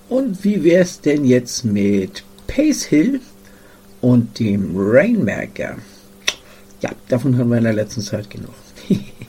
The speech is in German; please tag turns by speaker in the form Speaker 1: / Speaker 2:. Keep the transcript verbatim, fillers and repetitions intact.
Speaker 1: Und wie wär's denn jetzt mit Pace Hill und dem Rainmaker? Ja, davon hören wir in der letzten Zeit genug.